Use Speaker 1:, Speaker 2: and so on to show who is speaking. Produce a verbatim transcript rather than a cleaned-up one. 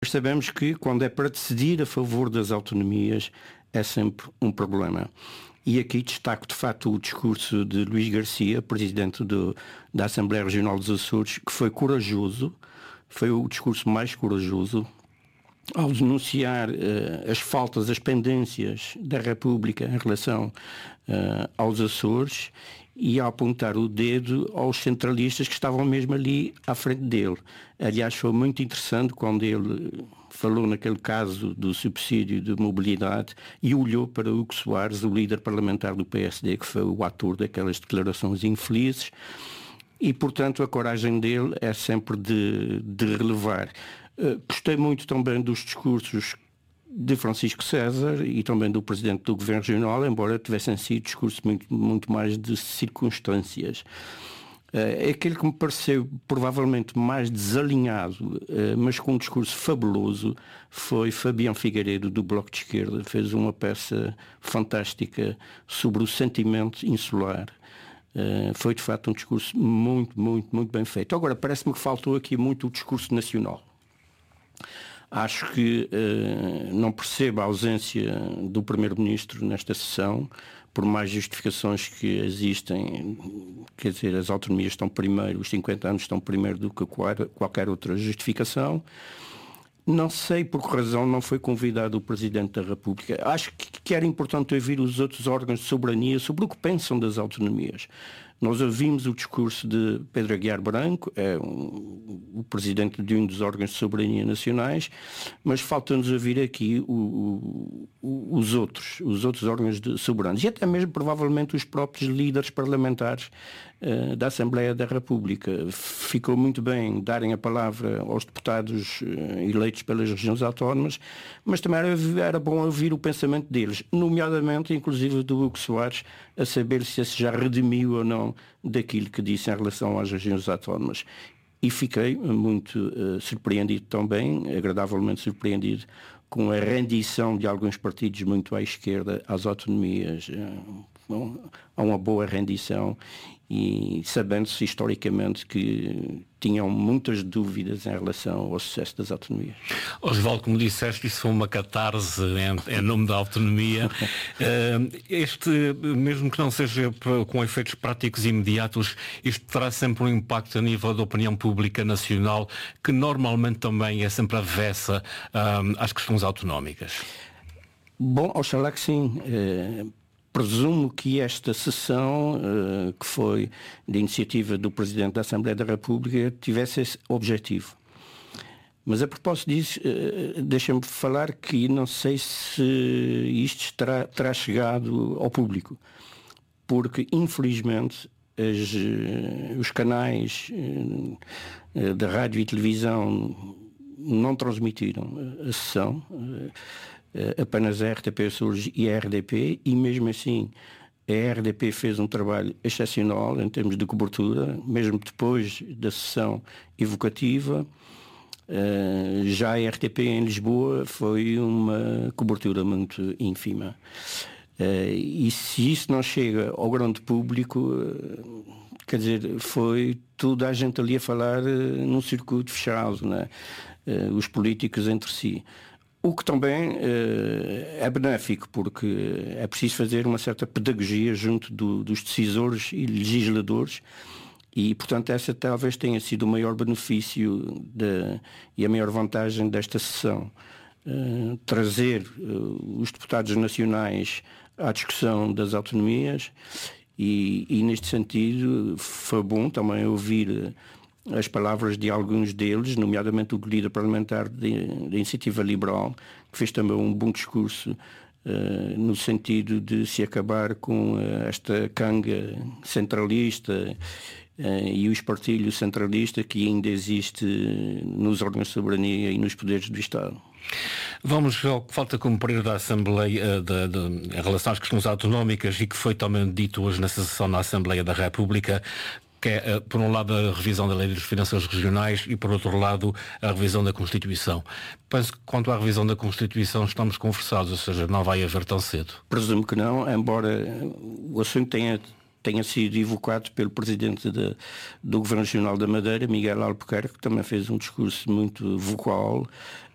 Speaker 1: Sabemos que quando é para decidir a favor das autonomias é sempre um problema. E aqui destaco de facto o discurso de Luís Garcia, presidente do, da Assembleia Regional dos Açores, que foi corajoso, foi o discurso mais corajoso, ao denunciar uh, as faltas, as pendências da República em relação uh, aos Açores e a apontar o dedo aos centralistas que estavam mesmo ali à frente dele. Aliás, foi muito interessante quando ele falou naquele caso do subsídio de mobilidade e olhou para Hugo Soares, o líder parlamentar do P S D, que foi o ator daquelas declarações infelizes, e, portanto, a coragem dele é sempre de, de relevar. Uh, gostei muito também dos discursos de Francisco César e também do Presidente do Governo Regional, embora tivessem sido discursos muito, muito mais de circunstâncias. Uh, aquele que me pareceu provavelmente mais desalinhado, uh, mas com um discurso fabuloso, foi Fabião Figueiredo, do Bloco de Esquerda. Fez uma peça fantástica sobre o sentimento insular. Uh, foi de facto um discurso muito, muito, muito bem feito. Agora, parece-me que faltou aqui muito o discurso nacional. Acho que uh, não percebo a ausência do Primeiro-Ministro nesta sessão, por mais justificações que existem. Quer dizer, as autonomias estão primeiro, os cinquenta anos estão primeiro do que qualquer outra justificação. Não sei por que razão não foi convidado o Presidente da República. Acho que era importante ouvir os outros órgãos de soberania sobre o que pensam das autonomias. Nós ouvimos o discurso de Pedro Aguiar Branco, é um, o Presidente de um dos órgãos de soberania nacionais, mas falta-nos ouvir aqui o, o, os outros, os outros órgãos de soberanos e até mesmo provavelmente os próprios líderes parlamentares uh, da Assembleia da República. Ficou muito bem darem a palavra aos deputados uh, eleitos pelas regiões autónomas, mas também era, era bom ouvir o pensamento deles, nomeadamente, inclusive, do Hugo Soares, a saber se esse já redimiu ou não daquilo que disse em relação às regiões autónomas. E fiquei muito uh, surpreendido também, agradavelmente surpreendido, com a rendição de alguns partidos muito à esquerda às autonomias. Uh, bom, há uma boa rendição e sabendo-se historicamente que tinham muitas dúvidas em relação ao sucesso das autonomias.
Speaker 2: Osvaldo, como disseste, isso foi uma catarse em, em nome da autonomia. Este, mesmo que não seja com efeitos práticos e imediatos, isto terá sempre um impacto a nível da opinião pública nacional, que normalmente também é sempre avessa um, às questões autonómicas.
Speaker 1: Bom, oxalá que sim. É... Presumo que esta sessão, uh, que foi de iniciativa do Presidente da Assembleia da República, tivesse esse objetivo. Mas a propósito disso, uh, deixa-me falar que não sei se isto terá, terá chegado ao público, porque infelizmente as, uh, os canais uh, da rádio e televisão não transmitiram a sessão, uh, apenas a R T P Açores e a R D P, e mesmo assim a R D P fez um trabalho excepcional em termos de cobertura, mesmo depois da sessão evocativa. Uh, já a R T P em Lisboa foi uma cobertura muito ínfima. Uh, e se isso não chega ao grande público, uh, quer dizer, foi toda a gente ali a falar uh, num circuito fechado, né? uh, os políticos entre si. O que também uh, é benéfico, porque é preciso fazer uma certa pedagogia junto do, dos decisores e legisladores e, portanto, essa talvez tenha sido o maior benefício de, e a maior vantagem desta sessão. Uh, trazer uh, os deputados nacionais à discussão das autonomias e, e, neste sentido, foi bom também ouvir as palavras de alguns deles, nomeadamente o líder parlamentar da Iniciativa Liberal, que fez também um bom discurso uh, no sentido de se acabar com uh, esta canga centralista uh, e o espartilho centralista que ainda existe nos órgãos de soberania e nos poderes do Estado.
Speaker 2: Vamos ao que falta cumprir da Assembleia de, de, em relação às questões autonómicas e que foi também dito hoje nessa sessão na Assembleia da República, que é, por um lado, a revisão da Lei das Finanças Regionais e, por outro lado, a revisão da Constituição. Penso que, quanto à revisão da Constituição, estamos conversados, ou seja, não vai haver tão cedo.
Speaker 1: Presumo que não, embora o assunto tenha, tenha sido evocado pelo Presidente de, do Governo Regional da Madeira, Miguel Albuquerque, que também fez um discurso muito vocal,